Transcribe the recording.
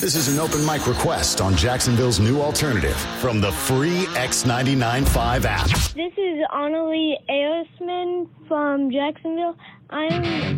This is an open mic request on Jacksonville's new alternative from the free X99.5 app. This is Annalie Aosman from Jacksonville. I'm